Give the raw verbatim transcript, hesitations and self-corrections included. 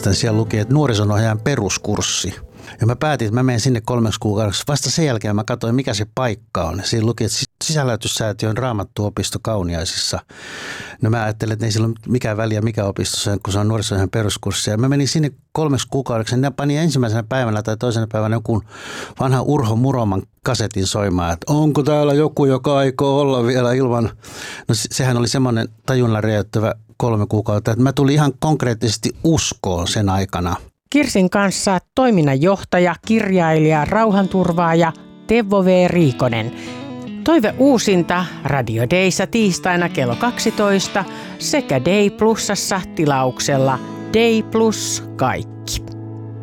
nuorisotyöstä, niin siellä luki, että nuorisonohjaajan peruskurssi. Ja mä päätin, että mä menen sinne kolmeksi kuukaudeksi. Vasta sen jälkeen mä katsoin, mikä se paikka on. Siinä luki, että Sisälläytyssäätiön Raamattuopisto Kauniaisissa. No mä ajattelin, että ei sillä ole mikään väliä mikä opisto se on, kun se on nuorisonohjaajan peruskurssi. Ja mä menin sinne kolmeksi kuukaudeksi. Ja panin ensimmäisenä päivänä tai toisena päivänä joku vanha Urho Muroman kasetin soimaan, että onko täällä joku, joka aikoo olla vielä ilman. No sehän oli semmoinen tajunnan räjäyttävä kolme kuukautta, että mä tulin ihan konkreettisesti uskoon sen aikana. Kirsin kanssa toiminnanjohtaja, kirjailija, rauhanturvaaja Teuvo V. Riikonen. Toive uusinta Radio Dayssa tiistaina kello kaksitoista sekä Day Plusassa tilauksella Day Plus kaikki.